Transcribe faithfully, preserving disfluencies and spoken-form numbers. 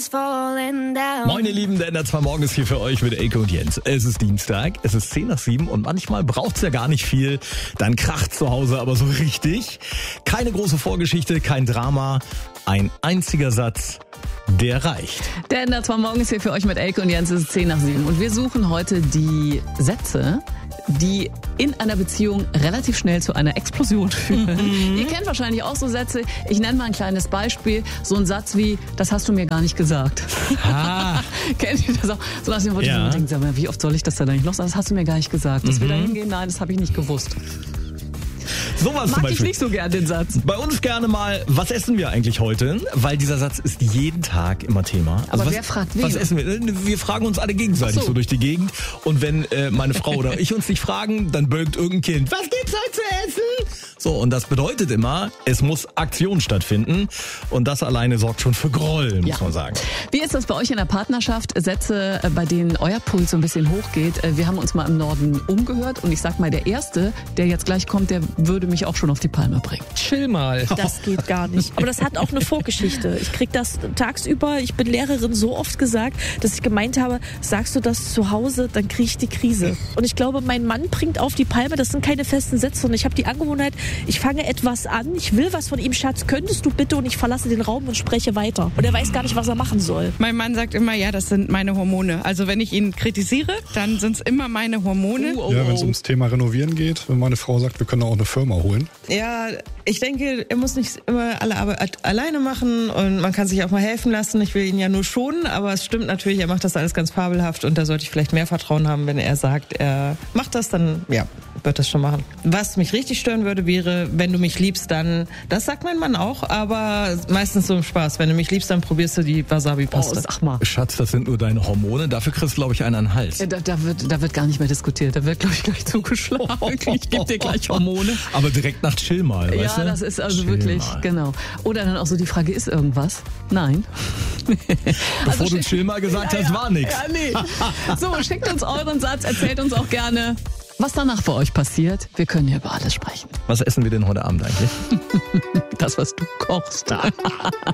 Moin ihr Lieben, der N R zwei Morgen ist hier für euch mit Elke und Jens. Es ist Dienstag, es ist zehn nach sieben und manchmal braucht's ja gar nicht viel. Dann kracht's zu Hause aber so richtig. Keine große Vorgeschichte, kein Drama, ein einziger Satz, der reicht. Der N R zwei Morgen ist hier für euch mit Elke und Jens, es ist zehn nach sieben und wir suchen heute die Sätze, die in einer Beziehung relativ schnell zu einer Explosion führen. Mhm. Ihr kennt wahrscheinlich auch so Sätze. Ich nenne mal ein kleines Beispiel. So ein Satz wie, das hast du mir gar nicht gesagt. Ah. Kennt ihr das auch? So lassen wir ja. denken, sag mal, wie oft soll ich das denn eigentlich noch sagen? Das hast du mir gar nicht gesagt. Dass mhm. wir da hingehen? Nein, das habe ich nicht gewusst. Sowas Mag ich nicht so gern, den Satz. Bei uns gerne mal, was essen wir eigentlich heute? Weil dieser Satz ist jeden Tag immer Thema. Also Aber was, wer fragt wen? Was essen wir? Wir fragen uns alle gegenseitig so. so durch die Gegend. Und wenn äh, meine Frau oder ich uns nicht fragen, dann bölkt irgendein Kind, was gibt's heute zu essen? So, und das bedeutet immer, es muss Aktion stattfinden. Und das alleine sorgt schon für Groll, muss ja. man sagen. Wie ist das bei euch in der Partnerschaft? Sätze, bei denen euer Puls so ein bisschen hochgeht. Wir haben uns mal im Norden umgehört und ich sag mal, der Erste, der jetzt gleich kommt, der würde mich auch schon auf die Palme bringen. Chill mal. Das geht gar nicht. Aber das hat auch eine Vorgeschichte. Ich krieg das tagsüber, ich bin Lehrerin, so oft gesagt, dass ich gemeint habe, sagst du das zu Hause, dann kriege ich die Krise. Und ich glaube, mein Mann bringt auf die Palme, das sind keine festen Sätze. Und ich habe die Angewohnheit, ich fange etwas an, ich will was von ihm, Schatz, könntest du bitte, und ich verlasse den Raum und spreche weiter. Und er weiß gar nicht, was er machen soll. Mein Mann sagt immer, ja, das sind meine Hormone. Also wenn ich ihn kritisiere, dann sind es immer meine Hormone. Oh, oh, ja, wenn es ums Thema Renovieren geht, wenn meine Frau sagt, wir können auch eine Firma holen. Ja, ich denke, er muss nicht immer alle Arbeit alleine machen und man kann sich auch mal helfen lassen. Ich will ihn ja nur schonen, aber es stimmt natürlich, er macht das alles ganz fabelhaft und da sollte ich vielleicht mehr Vertrauen haben, wenn er sagt, er macht das, dann ja, wird das schon machen. Was mich richtig stören würde, wäre, wenn du mich liebst, dann, das sagt mein Mann auch, aber meistens so im Spaß. Wenn du mich liebst, dann probierst du die Wasabi-Paste. Oh, sag mal. Schatz, das sind nur deine Hormone, dafür kriegst du, glaube ich, einen an den Hals. Ja, da, da, wird, da wird gar nicht mehr diskutiert, da wird, glaube ich, gleich zugeschlagen. Ich gebe dir gleich Hormone. Aber direkt nach Chill mal, ja, weißt du? Ja, das ist also Chill wirklich, mal. Genau. Oder dann auch so die Frage, ist irgendwas? Nein. Bevor also, du Chill mal gesagt ja, hast, ja, war nix. Ja, nee. So, schickt uns euren Satz, erzählt uns auch gerne, was danach bei euch passiert. Wir können hier über alles sprechen. Was essen wir denn heute Abend eigentlich? Das, was du kochst.